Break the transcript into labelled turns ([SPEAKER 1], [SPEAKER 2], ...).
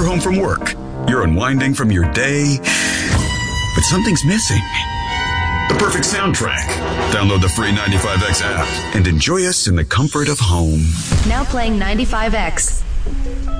[SPEAKER 1] You're home from work. You're unwinding from your day, but something's missing. The perfect soundtrack. Download the free 95X app and enjoy us in the comfort of home.
[SPEAKER 2] Now playing 95X.